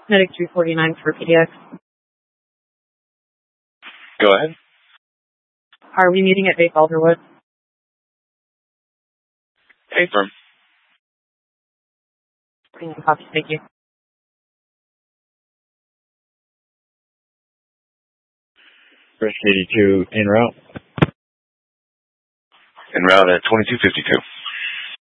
Medic 349 for PDX. Go ahead. Are we meeting at Base Alderwood? Affirm. Copy, thank you. Risk 82 en route. En route at 2252.